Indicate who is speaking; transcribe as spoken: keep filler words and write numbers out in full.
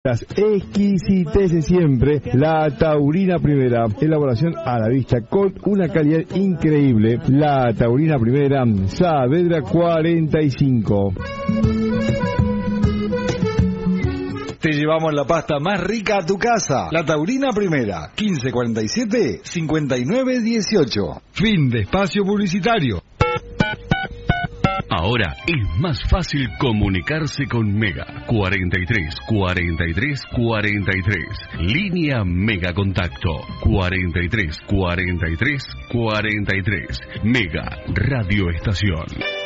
Speaker 1: Las exquisiteces siempre, la Taurina Primera, elaboración a la vista con una calidad increíble. La Taurina Primera, Saavedra cuarenta y cinco.
Speaker 2: Te llevamos la pasta más rica a tu casa. La Taurina Primera, quince cuarenta y siete, cincuenta y nueve dieciocho.
Speaker 3: Fin de espacio publicitario.
Speaker 4: Ahora es más fácil comunicarse con Mega. cuarenta y tres, cuarenta y tres, cuarenta y tres. Línea Mega Contacto. cuarenta y tres, cuarenta y tres, cuarenta y tres. Mega Radio Estación.